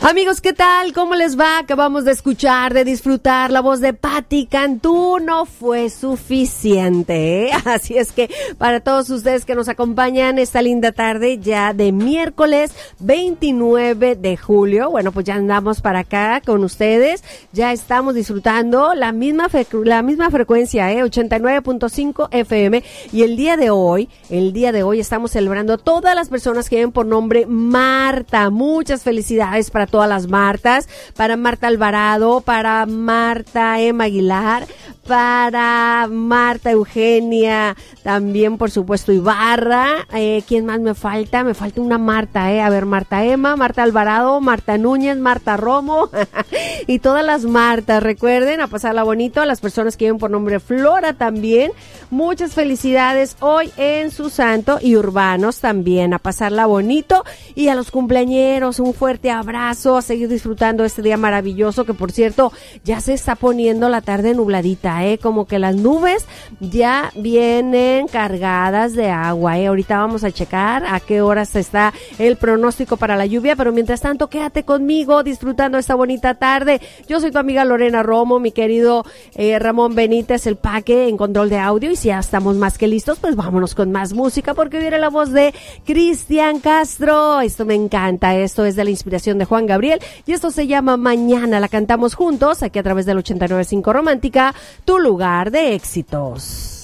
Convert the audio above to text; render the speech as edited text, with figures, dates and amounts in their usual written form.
Amigos, ¿qué tal? ¿Cómo les va? Acabamos de escuchar, de disfrutar la voz de Patti Cantú. No fue suficiente, ¿eh? Así es que para todos ustedes que nos acompañan esta linda tarde ya de miércoles 29 de julio, bueno, pues ya andamos para acá con ustedes. Ya estamos disfrutando la misma frecuencia, 89.5 FM. Y el día de hoy estamos celebrando a todas las personas que lleven por nombre Marta. Muchas felicidades para todas las Martas, para Marta Alvarado, para Marta Emma Aguilar, para Marta Eugenia, también por supuesto Ibarra. ¿Quién más me falta? Me falta una Marta, a ver, Marta Emma, Marta Alvarado, Marta Núñez, Marta Romo y todas las Martas. Recuerden, a pasarla bonito, a las personas que lleven por nombre Flora también. Muchas felicidades hoy en su santo, y urbanos también, a pasarla bonito, y a los cumpleañeros un fuerte abrazo, a seguir disfrutando este día maravilloso, que por cierto ya se está poniendo la tarde nubladita, como que las nubes ya vienen cargadas de agua, ahorita vamos a checar a qué horas está el pronóstico para la lluvia, pero mientras tanto quédate conmigo disfrutando esta bonita tarde. Yo soy tu amiga Lorena Romo, mi querido Ramón Benítez, el Paque en control de audio, y si ya estamos más que listos, pues vámonos con más música, porque viene la voz de Cristian Castro. Esto me encanta, esto es de la inspiración de Juan Gabriel, y esto se llama Mañana. La cantamos juntos aquí a través del 89.5 Romántica, tu lugar de éxitos.